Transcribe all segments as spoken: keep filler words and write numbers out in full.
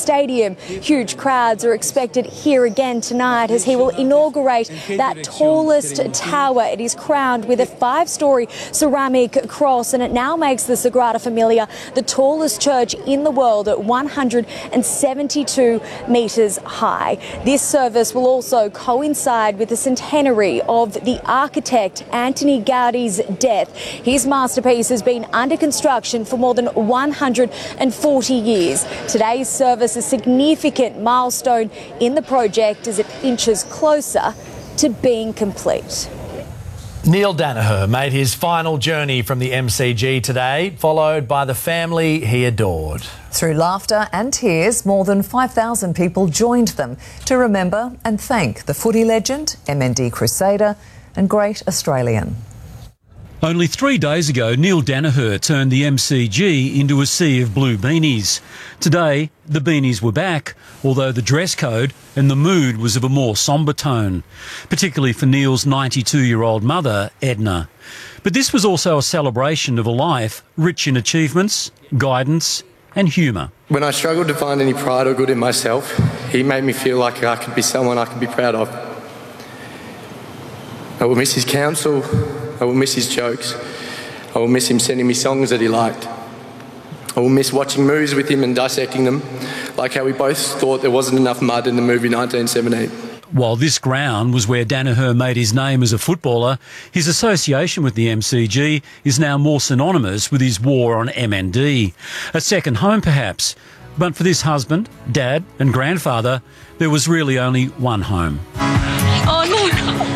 Stadium. Huge crowds are expected here again tonight as he will inaugurate that tallest tower. It is crowned with a five-storey ceramic cross, and it now makes the Sagrada Familia the tallest church in the world at one hundred seventy-two metres high. This service will also coincide with the centenary of the architect Antoni Gaudi's death. His masterpiece has been under construction for more than one hundred forty years. Today's service is a significant milestone in the project as it inches closer to being complete. Neil Daniher made his final journey from the M C G today, followed by the family he adored. Through laughter and tears, more than five thousand people joined them to remember and thank the footy legend, M N D Crusader and great Australian. Only three days ago, Neil Daniher turned the M C G into a sea of blue beanies. Today, the beanies were back, although the dress code and the mood was of a more sombre tone, particularly for Neil's ninety-two-year-old mother, Edna. But this was also a celebration of a life rich in achievements, guidance and humour. When I struggled to find any pride or good in myself, he made me feel like I could be someone I could be proud of. I will miss his counsel. I will miss his jokes. I will miss him sending me songs that he liked. I will miss watching movies with him and dissecting them, like how we both thought there wasn't enough mud in the movie nineteen seventeen. While this ground was where Daniher made his name as a footballer, his association with the M C G is now more synonymous with his war on M N D. A second home, perhaps. But for this husband, dad and grandfather, there was really only one home. Oh, no.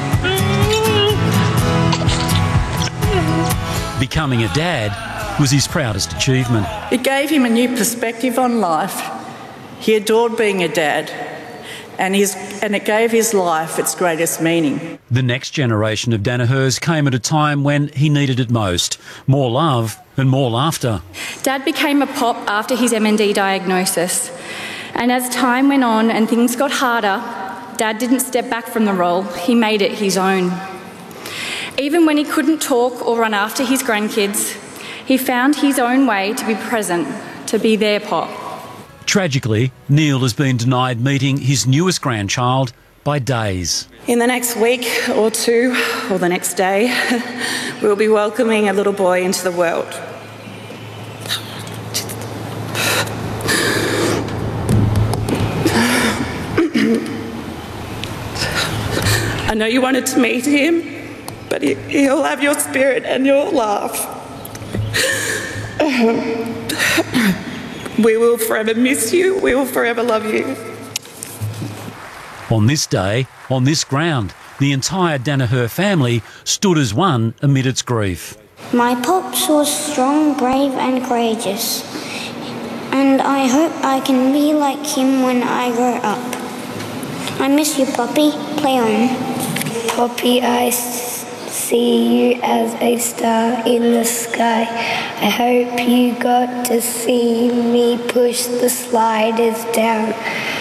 Becoming a dad was his proudest achievement. It gave him a new perspective on life. He adored being a dad, and, his, and it gave his life its greatest meaning. The next generation of Danihers came at a time when he needed it most. More love and more laughter. Dad became a pop after his M N D diagnosis, and as time went on and things got harder, Dad didn't step back from the role, he made it his own. Even when he couldn't talk or run after his grandkids, he found his own way to be present, to be their pop. Tragically, Neil has been denied meeting his newest grandchild by days. In the next week or two, or the next day, we'll be welcoming a little boy into the world. I know you wanted to meet him, but he'll have your spirit and your laugh. We will forever miss you. We will forever love you. On this day, on this ground, the entire Daniher family stood as one amid its grief. My pops was strong, brave and courageous, and I hope I can be like him when I grow up. I miss you, Poppy. Play on. Poppy, I see you as a star in the sky. I hope you got to see me push the sliders down.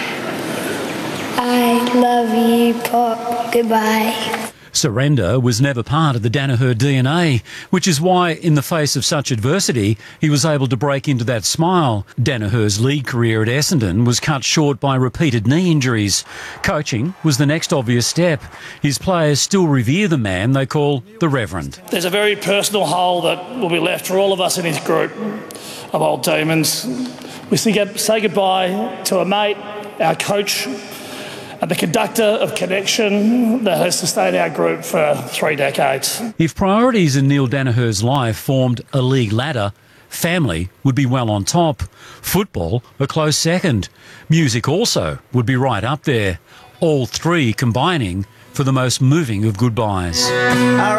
I love you, Pop. Goodbye. Surrender was never part of the Daniher D N A, which is why, in the face of such adversity, he was able to break into that smile. Daniher's league career at Essendon was cut short by repeated knee injuries. Coaching was the next obvious step. His players still revere the man they call the Reverend. There's a very personal hole that will be left for all of us in his group of old demons. We say goodbye to a mate, our coach, and the conductor of connection that has sustained our group for three decades. If priorities in Neil Daniher's life formed a league ladder, family would be well on top, football a close second, music also would be right up there, all three combining for the most moving of goodbyes.